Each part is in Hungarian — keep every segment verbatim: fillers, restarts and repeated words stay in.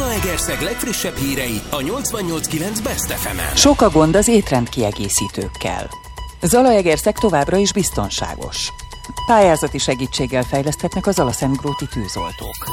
Zalaegerszeg legfrissebb hírei a nyolcvannyolc kilenc Best ef emen. Sok a gond az étrend kiegészítőkkel. Zalaegerszeg továbbra is biztonságos. Pályázati segítséggel fejleszthetnek a zalaszentgróti tűzoltók.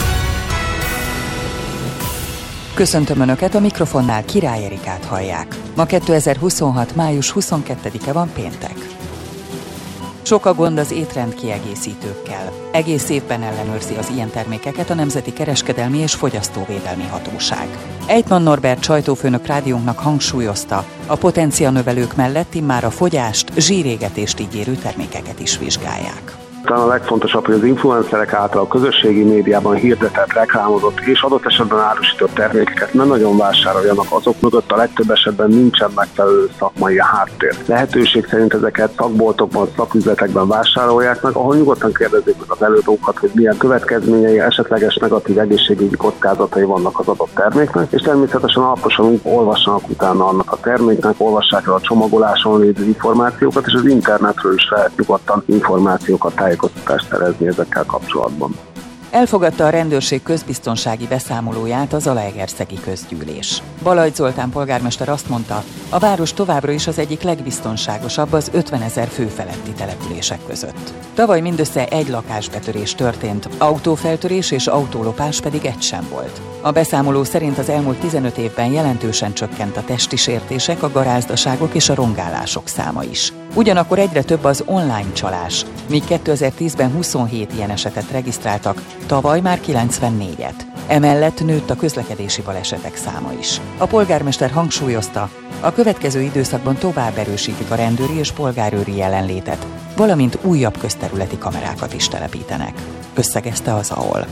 Köszöntöm Önöket, a mikrofonnál Király Erikát hallják. Ma kétezer-huszonhat. május huszonkettedike van, péntek. Sok a gond az étrend kiegészítőkkel. Egész évben ellenőrzi az ilyen termékeket a Nemzeti Kereskedelmi és Fogyasztóvédelmi Hatóság. Ejtman Norbert sajtófőnök rádiónknak hangsúlyozta, a potencianövelők mellett immár a fogyást, zsírégetést ígérő termékeket is vizsgálják. Talán a legfontosabb, hogy az influencerek által a közösségi médiában hirdetett, reklámozott és adott esetben árusított termékeket nem nagyon vásároljanak, azok mögött a legtöbb esetben nincsen megfelelő szakmai háttér. Lehetőség szerint ezeket szakboltokban, szaküzletekben vásárolják meg, ahol nyugodtan kérdezik meg az előadókat, hogy milyen következményei, esetleges negatív egészségügyi kockázatai vannak az adott terméknek, és természetesen alaposan olvassanak utána annak a terméknek, olvassák el a csomagoláson lévő információkat, és az internetről is lehet nyugodtan információkat tájékoztatást szerezni ezekkel kapcsolatban. Elfogadta a rendőrség közbiztonsági beszámolóját a Zalaegerszegi közgyűlés. Balajt Zoltán polgármester azt mondta, a város továbbra is az egyik legbiztonságosabb az ötvenezer fő feletti települések között. Tavaly mindössze egy lakásbetörés történt, autófeltörés és autólopás pedig egy sem volt. A beszámoló szerint az elmúlt tizenöt évben jelentősen csökkent a testi sértések, a garázdaságok és a rongálások száma is. Ugyanakkor egyre több az online csalás, míg kétezer-tízben huszonhét ilyen esetet regisztráltak, tavaly már kilencvennégyet. Emellett nőtt a közlekedési balesetek száma is. A polgármester hangsúlyozta, a következő időszakban tovább erősítik a rendőri és polgárőri jelenlétet, valamint újabb közterületi kamerákat is telepítenek, összegezte az á o el.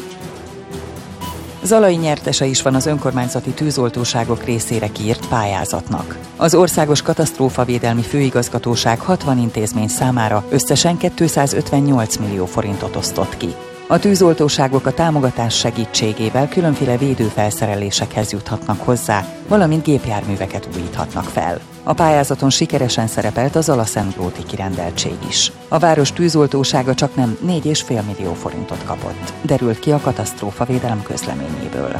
Zalai nyertese is van az önkormányzati tűzoltóságok részére kiírt pályázatnak. Az Országos Katasztrófavédelmi Főigazgatóság hatvan intézmény számára összesen kétszázötvennyolc millió forintot osztott ki. A tűzoltóságok a támogatás segítségével különféle védőfelszerelésekhez juthatnak hozzá, valamint gépjárműveket újíthatnak fel. A pályázaton sikeresen szerepelt a zalaszentgróti kirendeltség is. A város tűzoltósága csaknem négy egész öt millió forintot kapott, derült ki a katasztrófavédelem közleményéből.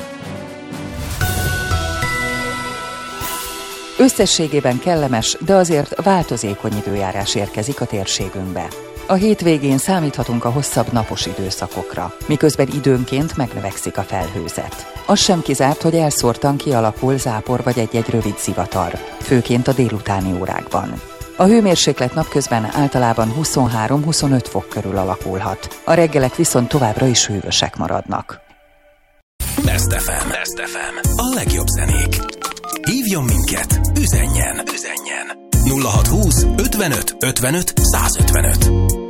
Összességében kellemes, de azért változékony időjárás érkezik a térségünkbe. A hétvégén számíthatunk a hosszabb napos időszakokra, miközben időnként megnövekszik a felhőzet. Az sem kizárt, hogy elszórtan kialakul zápor vagy egy-egy rövid zivatar, főként a délutáni órákban. A hőmérséklet napközben általában huszonhárom-huszonöt fok körül alakulhat, a reggelek viszont továbbra is hűvösek maradnak. Best ef em. Best ef em. A legjobb zenék. Hívjon minket, üzenjen, üzenjen. nulla hat húsz ötvenöt ötvenöt százötvenöt.